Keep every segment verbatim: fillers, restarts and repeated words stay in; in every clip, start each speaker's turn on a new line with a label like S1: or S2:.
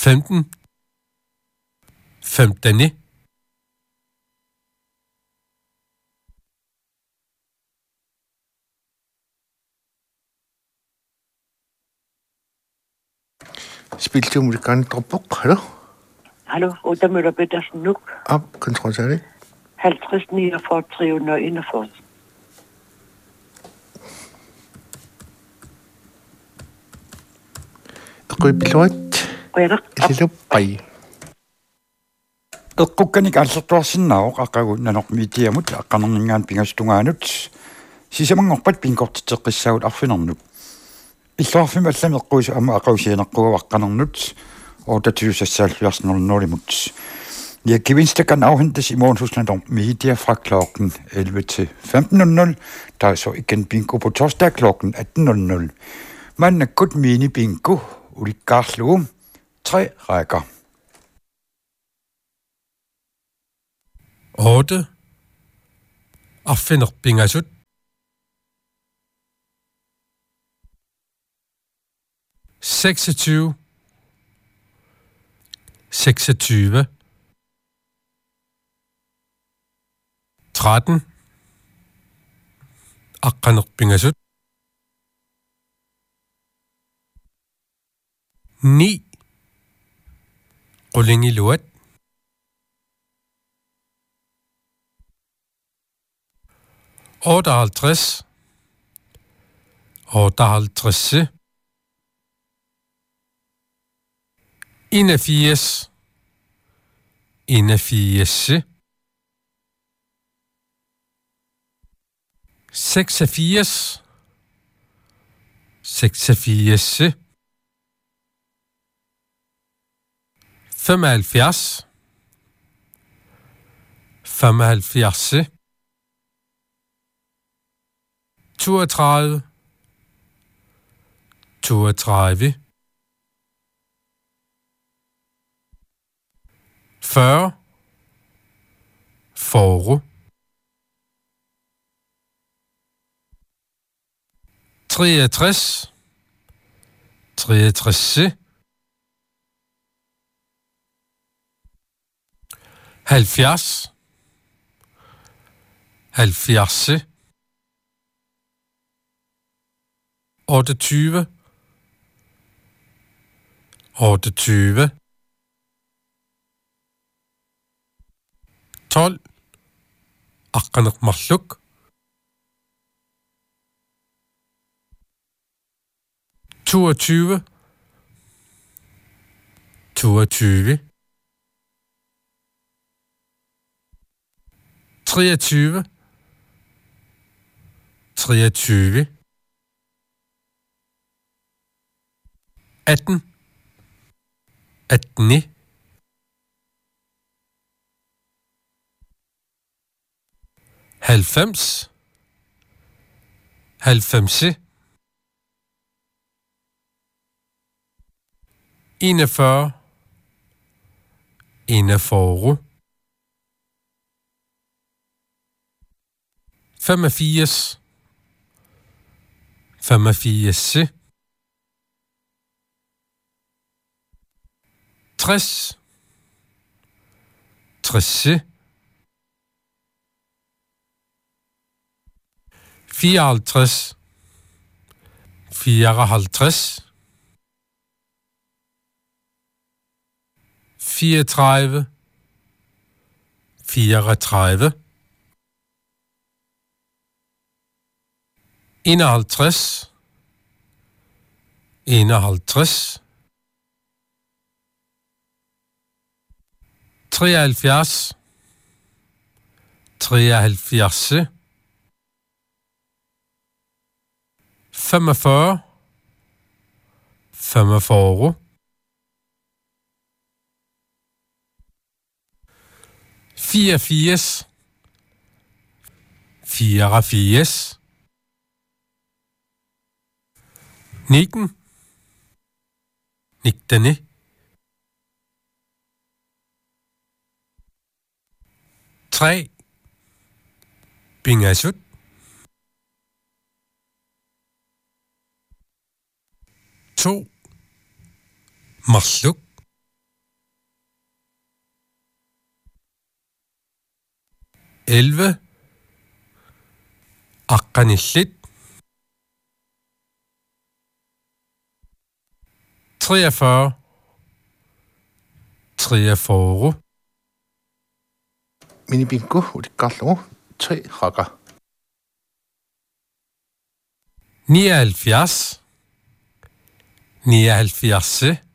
S1: femten, femtene,
S2: Spilte du musikeren Dropbook, hallo?
S3: Hallo, Oda Møller Pedersen nu.
S2: Op, kontrolsærlig.
S3: halvtreds niogfyrre tre hundrede og enogfyrre.
S2: Røbbilot. Liluppai.
S4: Eqqukkanik аллертуарсиннаавоq aqagu nanormiitiamut aqqanerningaan pingastungaanut sisamangorpat pinkortiteqqissaagut arfinernup иллуарфим аллами эққуису ама ақаусианеққугава аққанернут ootteogtyve seks nul nul-nul-nul-mut Jeg gevinster kan afhentes i morgen hos Landom Media fra klokken elleve til femten nul nul. Der er så igen bingo på torsdag klokken atten nul nul. Man er godt mini bingo, og de garslåum, tre rækker.
S1: otte. Affinder bingasut. seksogtyve. seksogtyve. tretten. Aqqaner bingasut. ni. Qullingi luat. otteoghalvtreds. otteoghalvtreds. enogfirs. enogfirs. seksogfirs. seksogfirs. femoghalvfjerds. femoghalvfjerds. toogtredive. toogtredive. fyrre. fyrre. treogtres. treogtres. halvfjerds. halvfjerds. otteogtyve. otteogtyve. tolv. Aqqaneq marluk. toogtyve. toogtyve. treogtyve. treogtyve. atten. atten. halvfems. halvfems. enogfyrre. enogfyrre. femogfirs. femogfirs. tres. tres. fireoghalvtreds. fireoghalvtreds. fireogtredive. fireogtredive. enoghalvtreds. enoghalvtreds. treoghalvfjerds. treoghalvfjerds. femogfyrre. femogfyrre. fireogfirs. fireogfirs. nitten. nitten. tre. Bingasut. to. Marluk. elleve. Aqqanillit. treogfyrre. treogfyrre.
S2: Minibingo ulikkaarlugu tre rakker.
S1: nioghalvfjerds. nioghalvfjerds.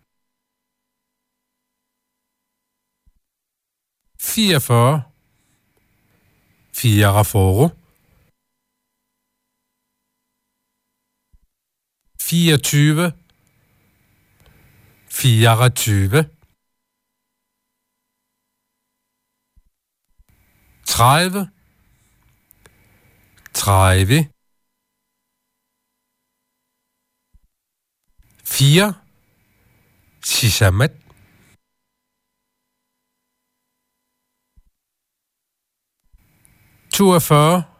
S1: fireogfyrre. fireogfyrre. fireogtyve. fireogtyve. tredive. tredive. fire. Sisamat. toogfyrre.